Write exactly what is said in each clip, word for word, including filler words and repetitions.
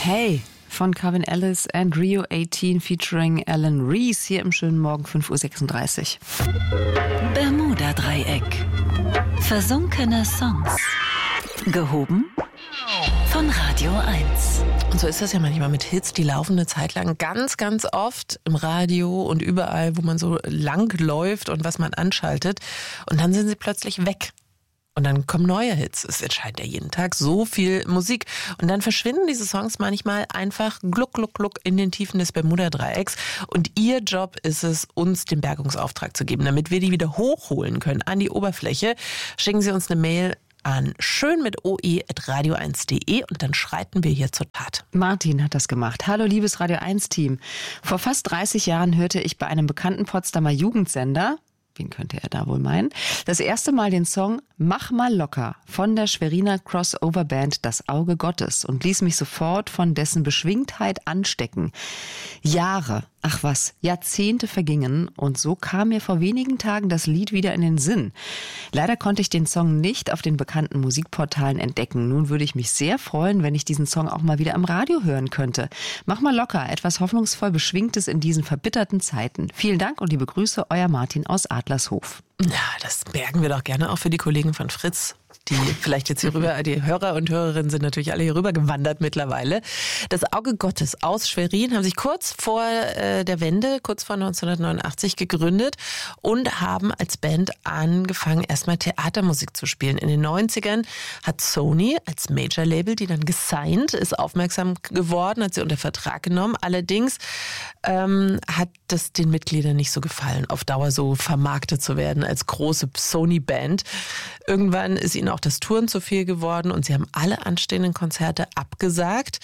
Hey von Calvin Ellis and Rio achtzehn featuring Alan Reese hier im schönen Morgen fünf Uhr sechsunddreißig. Bermuda-Dreieck. Versunkene Songs. Gehoben von Radio eins. Und so ist das ja manchmal mit Hits, die laufen eine Zeit lang ganz, ganz oft im Radio und überall, wo man so lang läuft und was man anschaltet. Und dann sind sie plötzlich weg. Und dann kommen neue Hits. Es erscheint ja jeden Tag so viel Musik. Und dann verschwinden diese Songs manchmal einfach gluck, gluck, gluck in den Tiefen des Bermuda-Dreiecks. Und ihr Job ist es, uns den Bergungsauftrag zu geben, damit wir die wieder hochholen können an die Oberfläche. Schicken Sie uns eine Mail an schön mit oe at radio eins punkt de und dann schreiten wir hier zur Tat. Martin hat das gemacht. Hallo liebes Radio eins Team. Vor fast dreißig Jahren hörte ich bei einem bekannten Potsdamer Jugendsender, wen könnte er da wohl meinen, das erste Mal den Song Mach mal locker von der Schweriner Crossover-Band Das Auge Gottes und ließ mich sofort von dessen Beschwingtheit anstecken. Jahre, ach was, Jahrzehnte vergingen und so kam mir vor wenigen Tagen das Lied wieder in den Sinn. Leider konnte ich den Song nicht auf den bekannten Musikportalen entdecken. Nun würde ich mich sehr freuen, wenn ich diesen Song auch mal wieder am Radio hören könnte. Mach mal locker, etwas hoffnungsvoll Beschwingtes in diesen verbitterten Zeiten. Vielen Dank und liebe Grüße, euer Martin aus Adlershof. Ja, das bergen wir doch gerne auch für die Kollegen von Fritz, die vielleicht jetzt hier rüber, die Hörer und Hörerinnen sind natürlich alle hier rüber gewandert mittlerweile. Das Auge Gottes aus Schwerin haben sich kurz vor äh, der Wende, kurz vor neunzehnhundertneunundachtzig gegründet und haben als Band angefangen, erstmal Theatermusik zu spielen. In den neunzigern hat Sony als Major-Label die dann gesigned, ist aufmerksam geworden, hat sie unter Vertrag genommen. Allerdings ähm, hat das den Mitgliedern nicht so gefallen, auf Dauer so vermarktet zu werden als große Sony-Band. Irgendwann ist ihnen auch das Touren zu viel geworden und sie haben alle anstehenden Konzerte abgesagt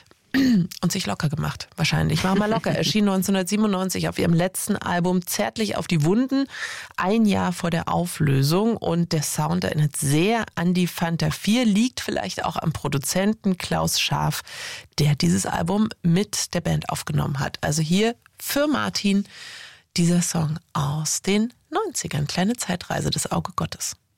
und sich locker gemacht. Wahrscheinlich. Mach mal locker. Erschien neunzehnhundertsiebenundneunzig auf ihrem letzten Album Zärtlich auf die Wunden, ein Jahr vor der Auflösung. Und der Sound erinnert sehr an die Fanta vier, liegt vielleicht auch am Produzenten Klaus Scharf, der dieses Album mit der Band aufgenommen hat. Also hier für Martin dieser Song aus den neunzigern. Kleine Zeitreise des Auge Gottes.